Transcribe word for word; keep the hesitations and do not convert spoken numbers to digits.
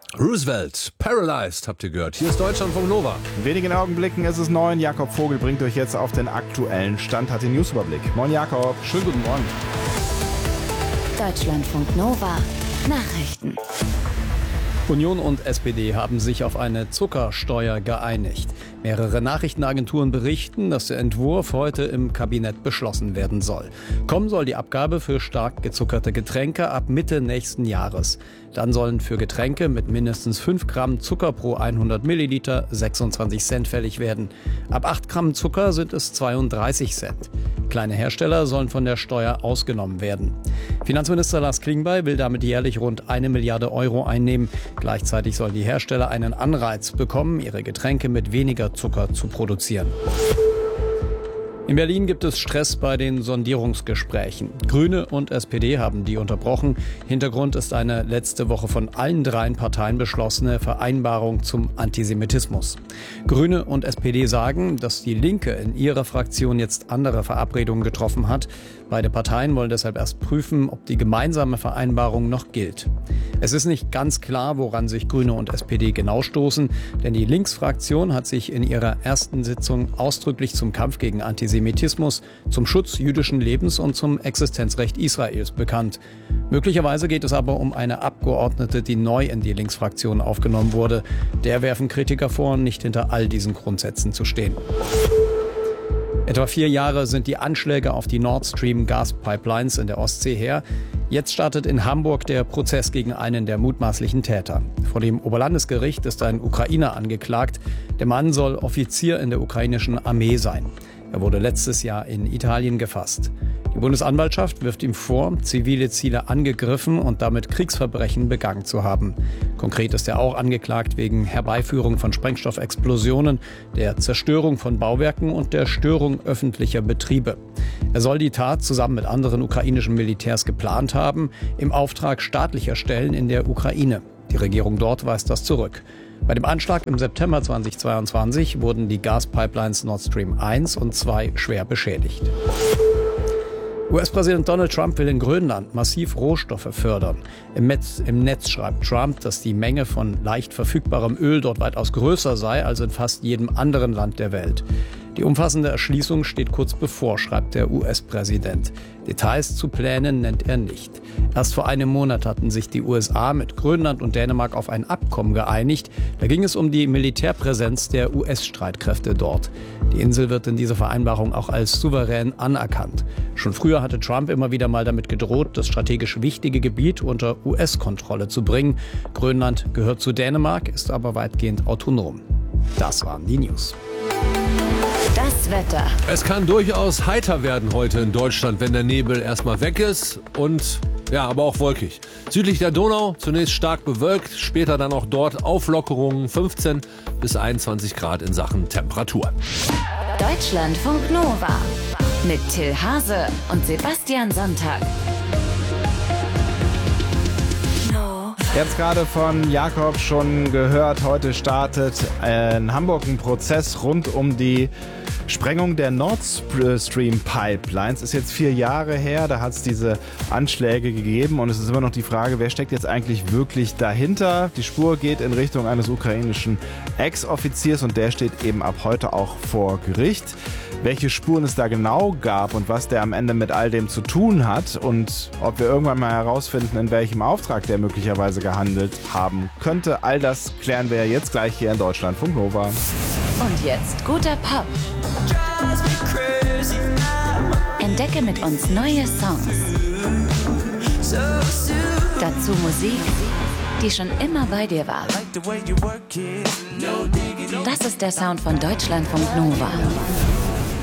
Roosevelt, Paralyzed, habt ihr gehört. Hier ist Deutschlandfunk Nova. In wenigen Augenblicken ist es neun. Jakob Vogel bringt euch jetzt auf den aktuellen Stand, hat den Newsüberblick. Moin Jakob. Schönen guten Morgen. Deutschlandfunk Nova. Nachrichten. Union und S P D haben sich auf eine Zuckersteuer geeinigt. Mehrere Nachrichtenagenturen berichten, dass der Entwurf heute im Kabinett beschlossen werden soll. Kommen soll die Abgabe für stark gezuckerte Getränke ab Mitte nächsten Jahres. Dann sollen für Getränke mit mindestens fünf Gramm Zucker pro hundert Milliliter sechsundzwanzig Cent fällig werden. Ab acht Gramm Zucker sind es zweiunddreißig Cent. Kleine Hersteller sollen von der Steuer ausgenommen werden. Finanzminister Lars Klingbeil will damit jährlich rund eine Milliarde Euro einnehmen. Gleichzeitig sollen die Hersteller einen Anreiz bekommen, ihre Getränke mit weniger Zucker zu produzieren. In Berlin gibt es Stress bei den Sondierungsgesprächen. Grüne und S P D haben die unterbrochen. Hintergrund ist eine letzte Woche von allen dreien Parteien beschlossene Vereinbarung zum Antisemitismus. Grüne und S P D sagen, dass die Linke in ihrer Fraktion jetzt andere Verabredungen getroffen hat. Beide Parteien wollen deshalb erst prüfen, ob die gemeinsame Vereinbarung noch gilt. Es ist nicht ganz klar, woran sich Grüne und S P D genau stoßen, denn die Linksfraktion hat sich in ihrer ersten Sitzung ausdrücklich zum Kampf gegen Antisemitismus, zum Schutz jüdischen Lebens und zum Existenzrecht Israels bekannt. Möglicherweise geht es aber um eine Abgeordnete, die neu in die Linksfraktion aufgenommen wurde. Der werfen Kritiker vor, nicht hinter all diesen Grundsätzen zu stehen. Etwa vier Jahre sind die Anschläge auf die Nord Stream Gaspipelines in der Ostsee her. Jetzt startet in Hamburg der Prozess gegen einen der mutmaßlichen Täter. Vor dem Oberlandesgericht ist ein Ukrainer angeklagt. Der Mann soll Offizier in der ukrainischen Armee sein. Er wurde letztes Jahr in Italien gefasst. Die Bundesanwaltschaft wirft ihm vor, zivile Ziele angegriffen und damit Kriegsverbrechen begangen zu haben. Konkret ist er auch angeklagt wegen Herbeiführung von Sprengstoffexplosionen, der Zerstörung von Bauwerken und der Störung öffentlicher Betriebe. Er soll die Tat zusammen mit anderen ukrainischen Militärs geplant haben, im Auftrag staatlicher Stellen in der Ukraine. Die Regierung dort weist das zurück. Bei dem Anschlag im September zweitausendzweiundzwanzig wurden die Gaspipelines Nord Stream eins und zwei schwer beschädigt. U S-Präsident Donald Trump will in Grönland massiv Rohstoffe fördern. Im Netz, im Netz schreibt Trump, dass die Menge von leicht verfügbarem Öl dort weitaus größer sei als in fast jedem anderen Land der Welt. Die umfassende Erschließung steht kurz bevor, schreibt der U S-Präsident. Details zu Plänen nennt er nicht. Erst vor einem Monat hatten sich die U S A mit Grönland und Dänemark auf ein Abkommen geeinigt. Da ging es um die Militärpräsenz der U S-Streitkräfte dort. Die Insel wird in dieser Vereinbarung auch als souverän anerkannt. Schon früher hatte Trump immer wieder mal damit gedroht, das strategisch wichtige Gebiet unter U S-Kontrolle zu bringen. Grönland gehört zu Dänemark, ist aber weitgehend autonom. Das waren die News. Das Wetter. Es kann durchaus heiter werden heute in Deutschland, wenn der Nebel erstmal weg ist und ja, aber auch wolkig. Südlich der Donau zunächst stark bewölkt, später dann auch dort Auflockerungen, fünfzehn bis einundzwanzig Grad in Sachen Temperatur. Deutschlandfunk Nova mit Till Hase und Sebastian Sonntag. Jetzt gerade von Jakob schon gehört, heute startet in Hamburg ein Prozess rund um die Sprengung der Nord Stream Pipelines. Ist jetzt vier Jahre her, da hat es diese Anschläge gegeben und es ist immer noch die Frage, wer steckt jetzt eigentlich wirklich dahinter? Die Spur geht in Richtung eines ukrainischen Ex-Offiziers und der steht eben ab heute auch vor Gericht. Welche Spuren es da genau gab und was der am Ende mit all dem zu tun hat und ob wir irgendwann mal herausfinden, in welchem Auftrag der möglicherweise gehandelt haben könnte, all das klären wir jetzt gleich hier in Deutschlandfunk Nova. Und jetzt guter Pop. Entdecke mit uns neue Songs. Dazu Musik, die schon immer bei dir war. Das ist der Sound von Deutschlandfunk Nova.